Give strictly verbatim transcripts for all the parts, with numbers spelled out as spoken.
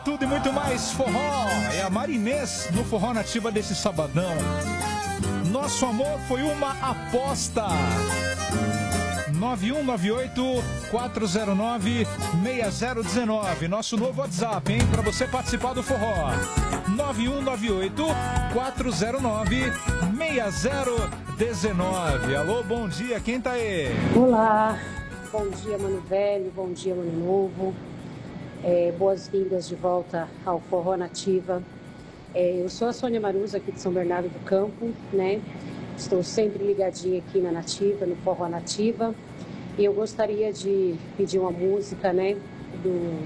Tudo e muito mais forró. É a Marinês no Forró Nativa desse sabadão. Nosso amor foi uma aposta. nove um nove oito, quatro zero nove, seis zero um nove. Nosso novo WhatsApp, hein? Para você participar do forró. nove um nove oito, quatro zero nove, seis zero um nove. Alô, bom dia. Quem tá aí? Olá. Bom dia, Mano Velho. Bom dia, Mano Novo. É, boas-vindas de volta ao Forró Nativa. É, eu sou a Sônia Maruza, aqui de São Bernardo do Campo, né? Estou sempre ligadinha aqui na Nativa, no Forró Nativa. E eu gostaria de pedir uma música, né? Do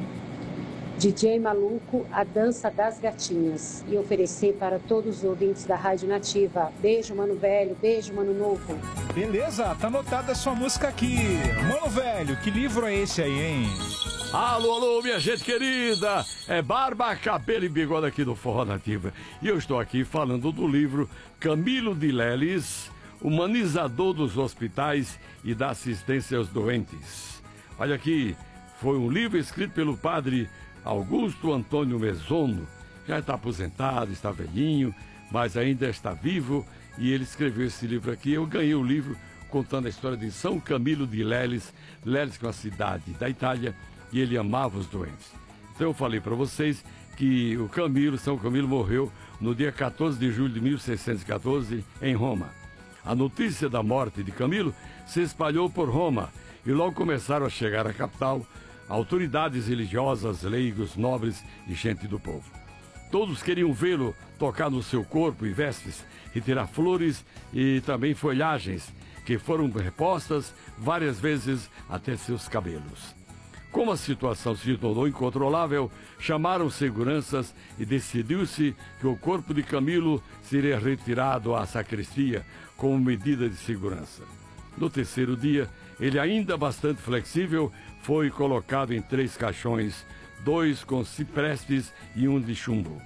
D J Maluco, A Dança das Gatinhas. E oferecer para todos os ouvintes da Rádio Nativa. Beijo, Mano Velho. Beijo, Mano Novo. Beleza, tá anotada a sua música aqui. Mano Velho, que livro é esse aí, hein? Alô, alô, minha gente querida, é Barba, Cabelo e Bigode aqui do Forró Nativa. E eu estou aqui falando do livro Camilo de Leles, Humanizador dos Hospitais e da Assistência aos Doentes. Olha aqui, foi um livro escrito pelo padre Augusto Antônio Mezono. Já está aposentado, está velhinho, mas ainda está vivo, e ele escreveu esse livro aqui. Eu ganhei o livro contando a história de São Camilo de Leles, Leles que é uma cidade da Itália, e ele amava os doentes. Então eu falei para vocês que o Camilo, São Camilo, morreu no dia quatorze de julho de mil seiscentos e quatorze, em Roma. A notícia da morte de Camilo se espalhou por Roma e logo começaram a chegar à capital autoridades religiosas, leigos, nobres e gente do povo. Todos queriam vê-lo tocar no seu corpo e vestes, retirar flores e também folhagens, que foram repostas várias vezes até seus cabelos. Como a situação se tornou incontrolável, chamaram seguranças e decidiu-se que o corpo de Camilo seria retirado à sacristia como medida de segurança. No terceiro dia, ele, ainda bastante flexível, foi colocado em três caixões, dois com ciprestes e um de chumbo.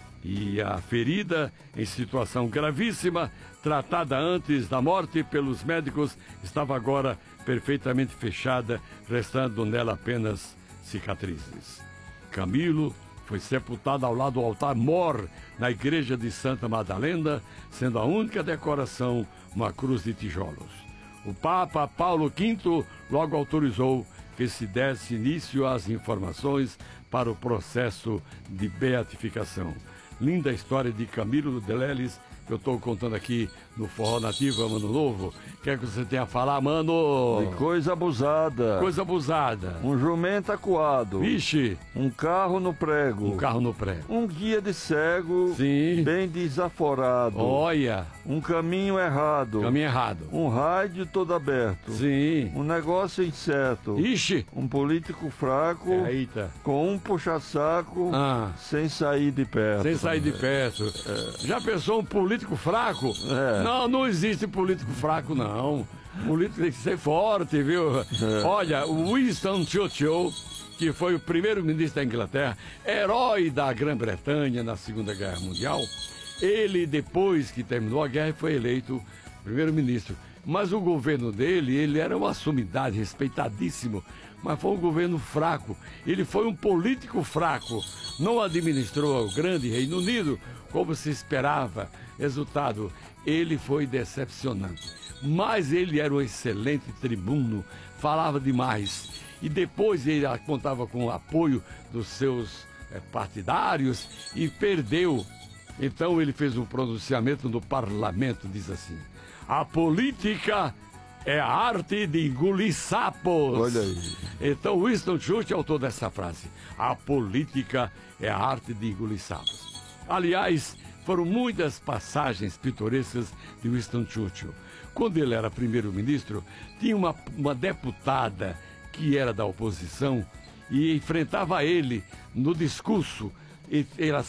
E a ferida, em situação gravíssima, tratada antes da morte pelos médicos, estava agora perfeitamente fechada, restando nela apenas cicatrizes. Camilo foi sepultado ao lado do altar-mor na igreja de Santa Madalena, sendo a única decoração uma cruz de tijolos. O Papa Paulo quinto logo autorizou que se desse início às informações para o processo de beatificação. Linda história de Camilo de Leles, que eu estou contando aqui no Forró Nativa, Mano Novo. Quer que você tenha a falar, mano? De coisa abusada. Coisa abusada. Um jumento acuado. Vixe. Um carro no prego. Um carro no prego. Um guia de cego. Sim. Bem desaforado. Olha. Um caminho errado. Caminho errado. Um rádio todo aberto. Sim. Um negócio incerto. Ixi. Um político fraco. Eita. Com um puxa-saco. Ah. Sem sair de perto. Sem sair de perto. É. Já pensou um político fraco? É. Não, não existe político fraco, não. O político tem que ser forte, viu? É. Olha, o Winston Churchill, que foi o primeiro-ministro da Inglaterra, herói da Grã-Bretanha na Segunda Guerra Mundial, ele, depois que terminou a guerra, foi eleito primeiro-ministro. Mas o governo dele, ele era uma sumidade, respeitadíssimo, mas foi um governo fraco. Ele foi um político fraco, não administrou o grande Reino Unido como se esperava. Resultado, ele foi decepcionante. Mas ele era um excelente tribuno, falava demais. E depois ele contava com o apoio dos seus é, partidários e perdeu. Então ele fez um pronunciamento no parlamento, diz assim: a política é a arte de engolir sapos. Olha aí. Então Winston Churchill é autor dessa frase: a política é a arte de engolir sapos. Aliás, foram muitas passagens pitorescas de Winston Churchill. Quando ele era primeiro-ministro, tinha uma, uma deputada que era da oposição e enfrentava ele no discurso. E ela